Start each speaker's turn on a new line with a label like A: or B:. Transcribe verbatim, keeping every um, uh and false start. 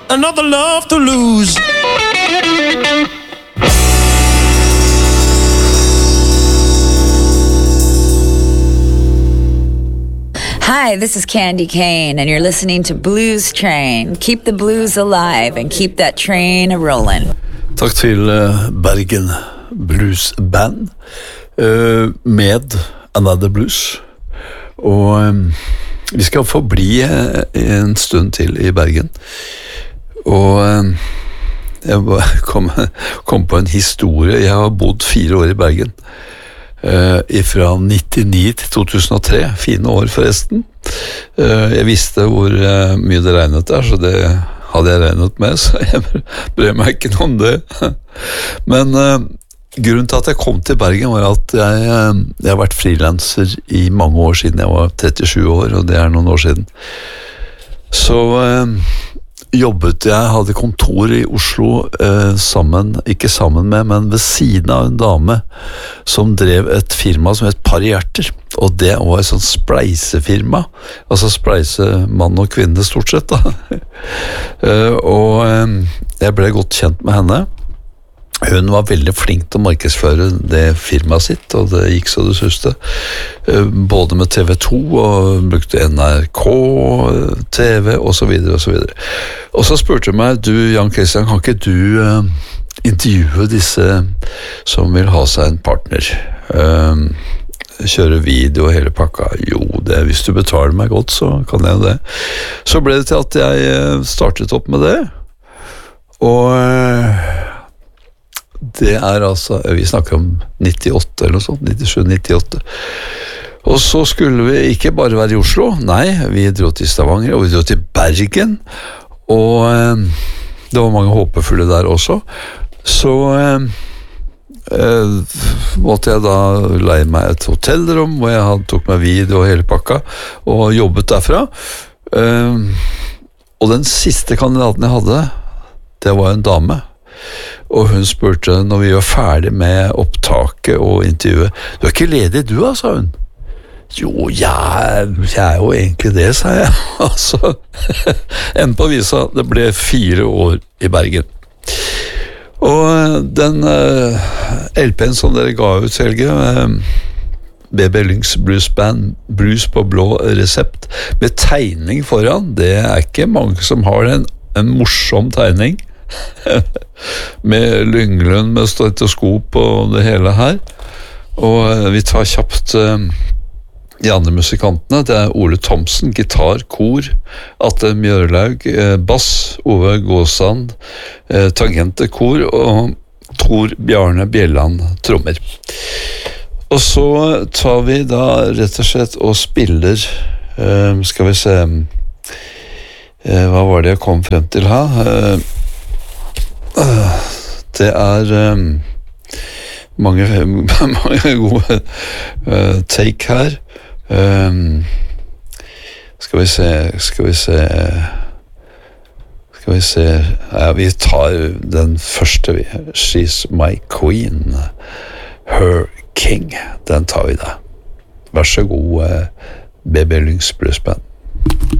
A: another love to lose.
B: Hi, this is Candy Kane, and you're listening to Blues Train. Keep the blues alive and keep that train a-rolling.
C: Takk til uh, Bergen Blues Band uh, med Another Blues. Og um, vi skal få bli uh, en stund til i Bergen. Og um, jeg kom, kom på en historie. Jeg har bodd fire år i Bergen. Uh, fra nittini til to tusen og tre, fine år forresten. Uh, jeg visste hvor uh, mye det regnet der, så det hadde jeg regnet med, så jeg brød meg ikke noe om det. Men uh, grunnen til at jeg kom til Bergen var at jeg, uh, jeg har vært freelancer i mange år siden jeg var trettisju år, og det er noen år siden. Så uh, jobbet jeg, hadde kontor i Oslo eh, sammen, ikke sammen med, men ved siden av en dame som drev et firma som het Par i Hjerter, og det var et sånt spleisefirma, altså spleise mann og kvinne stort sett da. eh, og eh, jeg ble godt kjent med henne. Hun var veldig flink til å markedsføre det firmaet sitt, og det gikk så det suste. Både med T V to, og brukte N R K, T V, og så videre, og så videre. Og så spurte hun meg, du Jan Christian, kan ikke du uh, intervjue disse som vil ha seg en partner? Uh, kjøre video og hele pakka? Jo, det, hvis du betaler meg godt, så kan jeg det. Så ble det til at jeg startet opp med det, og... Uh, Det er altså, vi snakker om nittiåtte eller noe sånt, nittisju nittiåtte. Og så skulle vi ikke bare være i Oslo, nei, vi dro til Stavanger, og vi dro til Bergen, og eh, det var mange håpefulle der også. Så eh, eh, måtte jeg da leie meg et hotellrom, hvor jeg hadde, tok meg video og hele pakka, og jobbet derfra. Eh, og den siste kandidaten jeg hadde, det var en dame. Og hun spurte når vi var ferdig med opptaket og intervjuet, du er ikke ledig du da, sa hun. Jo, jeg, jeg er jo egentlig det, sa jeg. Altså, enn på visa, det ble fire år i Bergen. Og den uh, L P-en som dere ga ut, Helge, uh, B B Lynx Blues Band, Blues på blå resept, med tegning foran, det er ikke mange som har en, en morsom tegning. Med Lynglund med stetoskop og det hele her. Og vi tar kjapt uh, de andre musikantene. Det er Ole Thomsen, gitar, kor, Atle Mjørlaug, uh, bass, Ove Gåsand, uh, tangente, kor, og Tor Bjarne Bjelland, trommer. Og så tar vi da rett og slett og spiller, uh, skal vi se, uh, hva var det jeg kom frem til her? Uh, Det er um, mange, mange gode uh, take her. Um, skal vi se, skal vi se, skal vi se, ja, vi tar den første, She's My Queen, Her King, den tar vi da. Vær så god, uh, B B Lynx Blues Band.